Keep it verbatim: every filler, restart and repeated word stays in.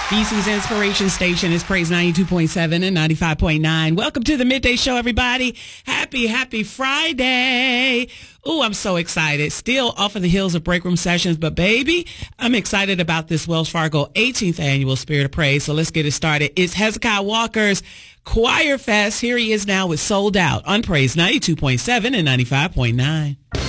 D C's Inspiration Station is Praise ninety-two point seven and ninety-five point nine. Welcome to the Midday Show, everybody. Happy, happy Friday. Ooh, I'm so excited. Still off of the heels of Break Room Sessions, but baby, I'm excited about this Wells Fargo eighteenth Annual Spirit of Praise. So let's get it started. It's Hezekiah Walker's Choir Fest. Here he is now with Sold Out on Praise ninety-two point seven and ninety-five point nine.